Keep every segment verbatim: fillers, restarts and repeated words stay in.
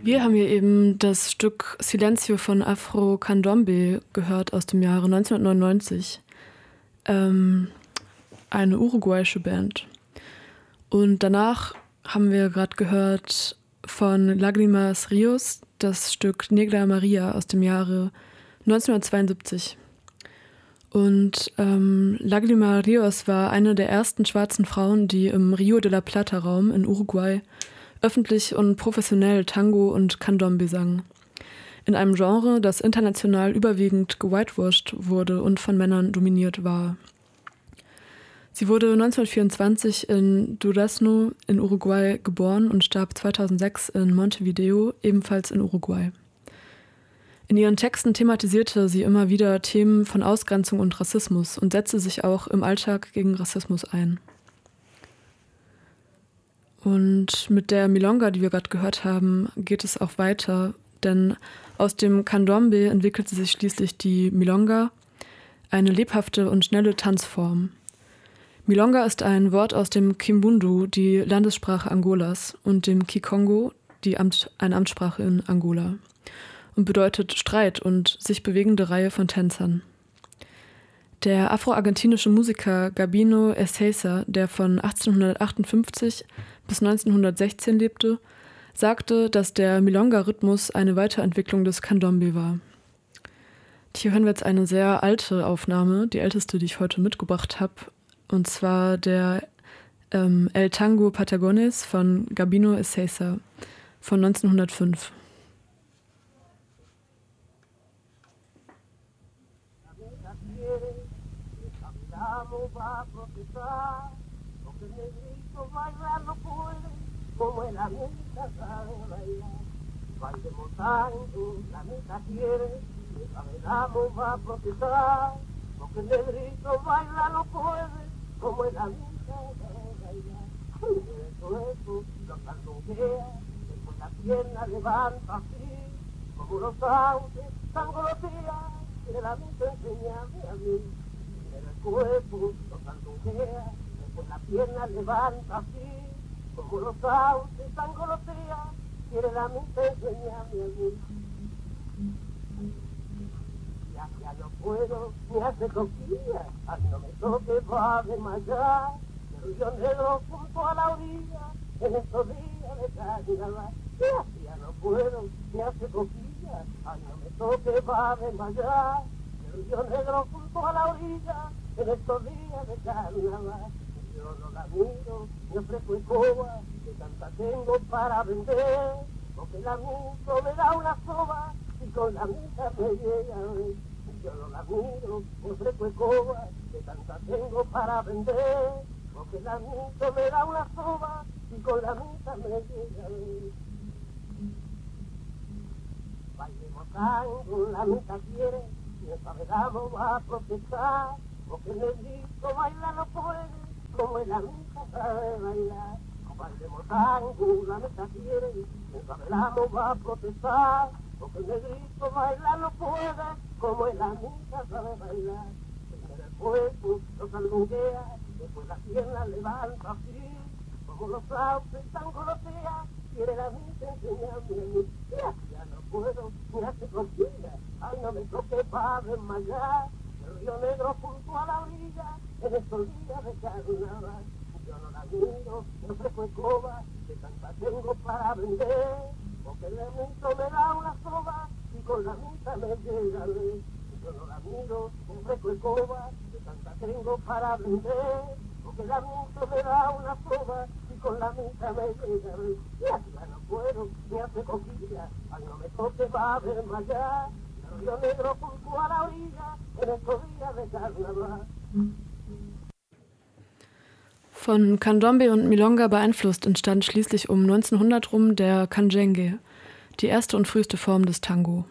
Wir haben hier eben das Stück Silencio von Afro Candombe gehört aus dem Jahre neunzehnhundertneunundneunzig. Ähm, eine uruguayische Band. Und danach haben wir gerade gehört von Lágrimas Ríos das Stück Negra Maria aus dem Jahre neunzehnhundertzweiundsiebzig. Und ähm, Lágrima Ríos war eine der ersten schwarzen Frauen, die im Rio de la Plata-Raum in Uruguay öffentlich und professionell Tango und Candombe sang. In einem Genre, das international überwiegend gewhitewashed wurde und von Männern dominiert war. Sie wurde neunzehnhundertvierundzwanzig in Durazno in Uruguay geboren und starb zweitausendsechs in Montevideo, ebenfalls in Uruguay. In ihren Texten thematisierte sie immer wieder Themen von Ausgrenzung und Rassismus und setzte sich auch im Alltag gegen Rassismus ein. Und mit der Milonga, die wir gerade gehört haben, geht es auch weiter, denn aus dem Candombe entwickelte sich schließlich die Milonga, eine lebhafte und schnelle Tanzform. Milonga ist ein Wort aus dem Kimbundu, die Landessprache Angolas, und dem Kikongo, die Amt, eine Amtssprache in Angola, und bedeutet Streit und sich bewegende Reihe von Tänzern. Der afro-argentinische Musiker Gabino Ezeiza, der von achtzehnhundertachtundfünfzig bis neunzehnhundertsechzehn lebte, sagte, dass der Milonga-Rhythmus eine Weiterentwicklung des Candombe war. Hier hören wir jetzt eine sehr alte Aufnahme, die älteste, die ich heute mitgebracht habe, und zwar der ähm, El Tango Patagones von Gabino Ezeiza von neunzehnhundertfünf. Va a protestar, porque el negrito bailar no puede, como el amiga sabe bailar. Bailemos tango, la amiga quiere, la velamos va a protestar, porque el negrito bailar no puede, como el amiga sabe bailar. Eso, eso, lo cantonquea, después la pierna levanta así, como los sauces, sangolotea, que la amiga enseñame a mí. El cuerpo lo cantonquea, después la pierna levanta así, como los sauces sangolotea, quiere la mente enseñarme a mí. Ya, ya no puedo, ni hace cosquillas, ay no me toque, va a desmayar, el río negro junto a la orilla, en estos días de carnaval. Ya, ya no puedo, ni hace cosquillas, ay no me toque, va a desmayar, el río negro junto a la orilla, en estos días de carnaval. Yo no la miro, ni ofrezco escoba, que tanta tengo para vender, porque la miro me da una soba, y con la misa me llega a ver. Yo no la miro, ni ofrezco escoba, que tanta tengo para vender, porque la miro me da una soba, y con la misa me llega a ver. Bailemos tango, la misa quiere, y esta velamos va a protestar, porque el negrito baila no puede, como el amiga sabe bailar. Bailemos tango, la mesa quiere, mientras velamos va a protestar, porque el negrito baila no puede, como el amiga sabe bailar. Primero el cuerpo lo sandunguea, después la pierna levanta así, como los sauces sangolotea, quiere la mente enseñarme a mí. Ya, ya no puedo, ni hace cosquillas, ay no me toque para desmayar. El río negro junto a la orilla, en estos días de carnaval. Yo no la miro, no ofrezco escoba, que tanta tengo para vender, porque el elemento me da una soba, y con la mitad me llega a ver. Yo no la miro, no ofrezco escoba, que tanta tengo para vender, porque el elemento me da una soba, y con la mitad me llega a ver. Y así ya no puedo, ni hace cosquillas, ay no me toque va a desmayar. Río negro junto a la orilla, en estos días de carnaval. Von Candombe und Milonga beeinflusst entstand schließlich um neunzehnhundert rum der Canjengue, die erste und früheste Form des Tango.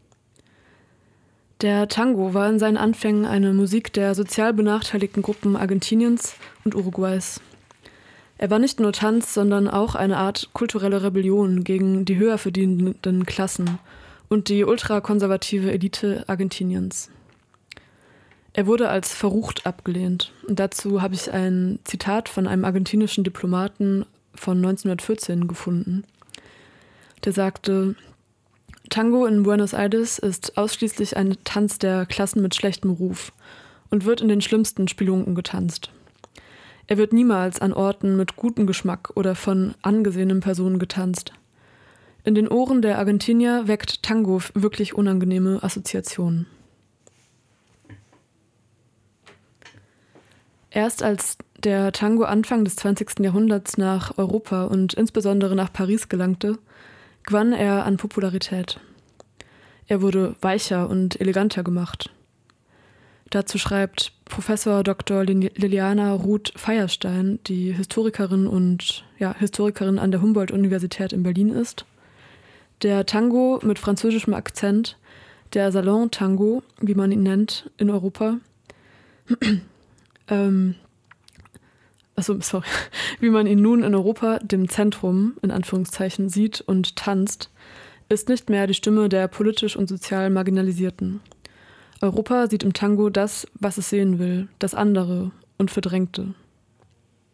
Der Tango war in seinen Anfängen eine Musik der sozial benachteiligten Gruppen Argentiniens und Uruguays. Er war nicht nur Tanz, sondern auch eine Art kulturelle Rebellion gegen die höher verdienenden Klassen und die ultrakonservative Elite Argentiniens. Er wurde als verrucht abgelehnt. Und dazu habe ich ein Zitat von einem argentinischen Diplomaten von neunzehnhundertvierzehn gefunden. Der sagte, Tango in Buenos Aires ist ausschließlich ein Tanz der Klassen mit schlechtem Ruf und wird in den schlimmsten Spelunken getanzt. Er wird niemals an Orten mit gutem Geschmack oder von angesehenen Personen getanzt. In den Ohren der Argentinier weckt Tango wirklich unangenehme Assoziationen. Erst als der Tango Anfang des zwanzigsten Jahrhunderts nach Europa und insbesondere nach Paris gelangte, gewann er an Popularität. Er wurde weicher und eleganter gemacht. Dazu schreibt Professor Doktor Liliana Ruth-Feierstein, die Historikerin und ja, Historikerin an der Humboldt-Universität in Berlin ist: Der Tango mit französischem Akzent, der Salon-Tango, wie man ihn nennt, in Europa, ähm, also sorry, wie man ihn nun in Europa, dem Zentrum, in Anführungszeichen, sieht und tanzt, ist nicht mehr die Stimme der politisch und sozial Marginalisierten. Europa sieht im Tango das, was es sehen will, das andere und Verdrängte.